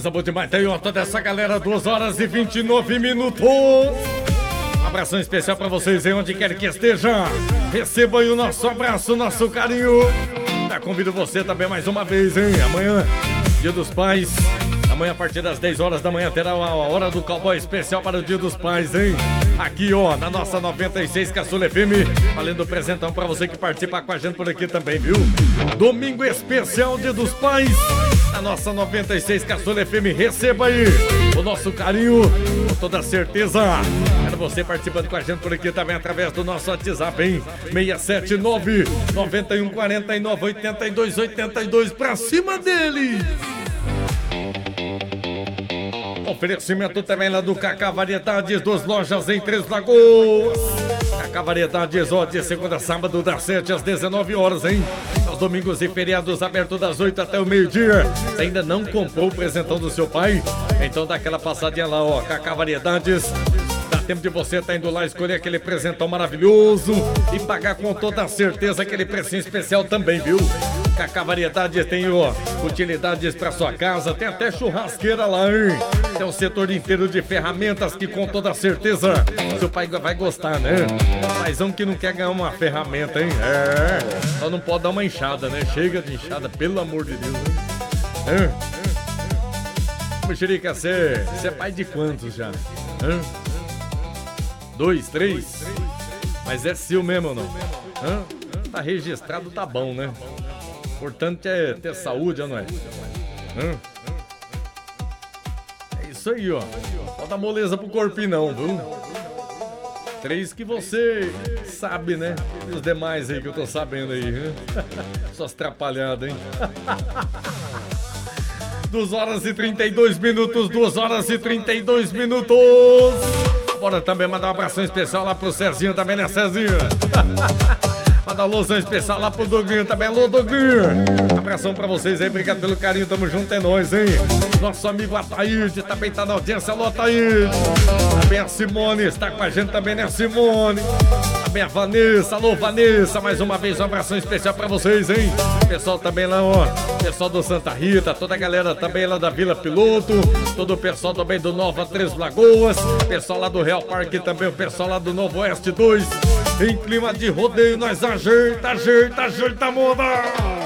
Coisa boa demais, tem toda essa galera, 2 horas e 29 minutos. Abração especial pra vocês aí, onde quer que esteja. Receba aí o nosso abraço, nosso carinho. Convido você também mais uma vez, hein? Amanhã, Dia dos Pais. Amanhã, a partir das 10 horas da manhã, terá a hora do cowboy especial para o Dia dos Pais, hein? Aqui, ó, na nossa 96 Caçula FM. Valendo presentão pra você que participa com a gente por aqui também, viu? Domingo especial, Dia dos Pais. Na nossa 96 Caçula FM, receba aí o nosso carinho, com toda certeza. Quero você participando com a gente por aqui também através do nosso WhatsApp, hein? 679-9149-8282, pra cima dele! Oferecimento também lá do Cacá Variedades, 2 lojas em 3 Lagoas. Cacá Variedades, ó, de segunda a sábado, das 7 às 19 horas, hein? Aos domingos e feriados, aberto das 8 até o meio-dia. Se ainda não comprou o presentão do seu pai, então dá aquela passadinha lá, ó, Cacá Variedades. Dá tempo de você estar indo lá escolher aquele presentão maravilhoso e pagar com toda certeza aquele precinho especial também, viu? Cacá Variedades tem, ó, utilidades para sua casa, tem até churrasqueira lá, hein? Tem um setor inteiro de ferramentas que com toda certeza seu pai vai gostar, né? Paizão que não quer ganhar uma ferramenta, hein? É, só não pode dar uma enxada, né? Chega de enxada, pelo amor de Deus, hein? Mexerica, você é pai de quantos já? 2, 3? Mas é seu mesmo ou não? Tá registrado, tá bom, né? Importante é ter saúde, não é? É isso aí, ó. Pode dar moleza pro corpinho não, viu? 3 que você sabe, né? E os demais aí que eu tô sabendo aí. Suas atrapalhadas, hein? 2 horas e 32 minutos, 2 horas e 32 minutos. Bora também mandar um abração especial lá pro Cezinho também, né, Cezinho? Mandar um alusão especial lá pro Doguinho também. Alô, Doguinho! Abração pra vocês aí, obrigado pelo carinho, tamo junto, é nóis, hein? Nosso amigo Ataíde também tá na audiência, alô, Ataíde! Também a Simone está com a gente também, né, Simone? Também a Vanessa, alô, Vanessa, mais uma vez um abração especial pra vocês, hein? Pessoal também lá, ó, pessoal do Santa Rita, toda a galera também lá da Vila Piloto, todo o pessoal também do Nova Três Lagoas, pessoal lá do Real Parque também, o pessoal lá do Novo Oeste 2. Em clima de rodeio, nós ajeita a moda!